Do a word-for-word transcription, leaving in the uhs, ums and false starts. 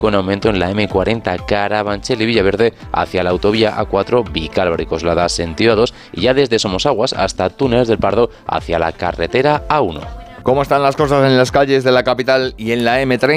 con aumento en la eme cuarenta Carabanchel y Villaverde hacia la autovía A cuatro Vicálvaro y Coslada sentido A dos y ya desde Somosaguas hasta Túneles del Pardo hacia la carretera A uno. ¿Cómo están las cosas en las calles de la capital y en la eme treinta?